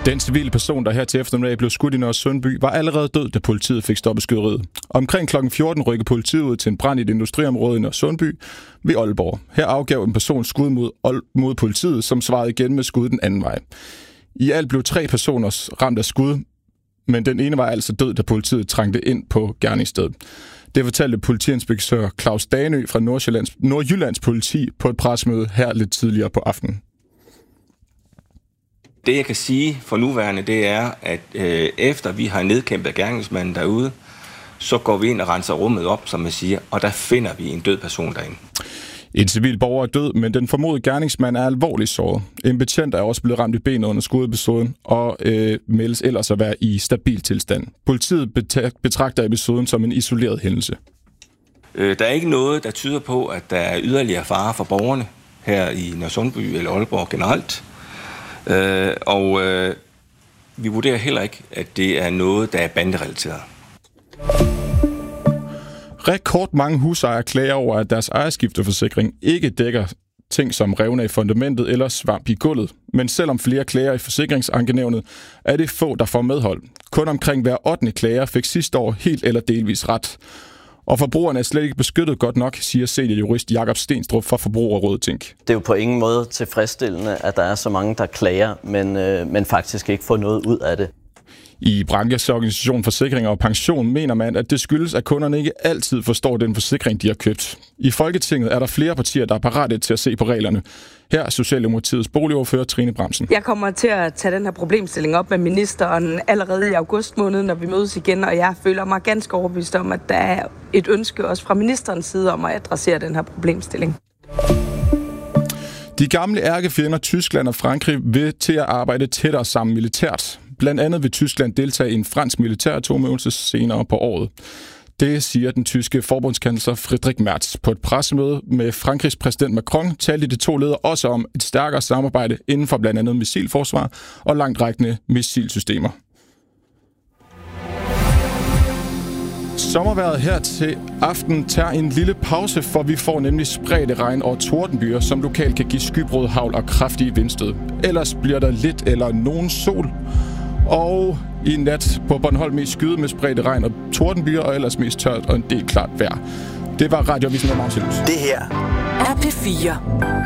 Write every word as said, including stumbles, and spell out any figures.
Den civile person, der her til eftermiddag blev skudt i Nørresundby, var allerede død, da politiet fik stoppet skyderiet. Omkring klokken fjorten rykkede politiet ud til en brand i et industriområde i Nørresundby ved Aalborg. Her afgav en person skud mod, mod politiet, som svarede igen med skud den anden vej. I alt blev tre personer ramt af skud, men den ene var altså død, da politiet trængte ind på gerningsstedet. Det fortalte politiinspektør Claus Danø fra Nordjyllands, Nordjyllands politi på et pressemøde her lidt tidligere på aftenen. Det, jeg kan sige for nuværende, det er, at øh, efter vi har nedkæmpet gerningsmanden derude, så går vi ind og renser rummet op, som man siger, og der finder vi en død person derinde. En civil borger er død, men den formodede gerningsmand er alvorligt såret. En betjent er også blevet ramt i benet under skudepisoden og øh, meldes ellers at være i stabil tilstand. Politiet betragter episoden som en isoleret hændelse. Øh, der er ikke noget, der tyder på, at der er yderligere fare for borgerne her i Nørresundby eller Aalborg generelt. Øh, og øh, vi vurderer heller ikke, at det er noget, der er banderelateret. Rekord mange husejere klager over, at deres ejerskifteforsikring ikke dækker ting som revner i fundamentet eller svamp i gulvet. Men selvom flere klager i forsikringsankenævnet, er det få, der får medhold. Kun omkring hver ottende klager fik sidste år helt eller delvis ret. Og forbrugerne er slet ikke beskyttet godt nok, siger seniorjurist Jakob Stenstrup fra Forbrugerrådet Tænk. Det er jo på ingen måde tilfredsstillende, at der er så mange, der klager, men, øh, men faktisk ikke får noget ud af det. I brancheorganisationen Forsikring og Pension mener man, at det skyldes, at kunderne ikke altid forstår den forsikring, de har købt. I Folketinget er der flere partier, der er parate til at se på reglerne. Her er Socialdemokratiets boligordfører Trine Bramsen. Jeg kommer til at tage den her problemstilling op med ministeren allerede i august måned, når vi mødes igen, og jeg føler mig ganske overbevist om, at der er et ønske også fra ministerens side om at adressere den her problemstilling. De gamle ærkefjender Tyskland og Frankrig vil til at arbejde tættere sammen militært. Blandt andet vil Tyskland deltage i en fransk militæratomøvelse senere på året. Det siger den tyske forbundskansler Friedrich Merz. På et pressemøde med Frankrigs præsident Macron talte de to ledere også om et stærkere samarbejde inden for blandt andet missilforsvar og langtrækkende missilsystemer. Sommervejret her til aften tager en lille pause, for vi får nemlig spredte regn og tordenbyer, som lokalt kan give skybrud, hagl og kraftige vindstød. Ellers bliver der lidt eller nogen sol. Og i nat på Bornholm mest skyde med spredte regn og tordenbyer, og ellers mest tørt og en del klart vejr. Det var Radioavisen med Magnus Hjelms. Det her er P fire.